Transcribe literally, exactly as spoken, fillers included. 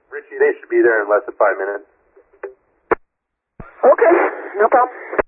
Richie, they should be there in less than five minutes. Okay, no problem.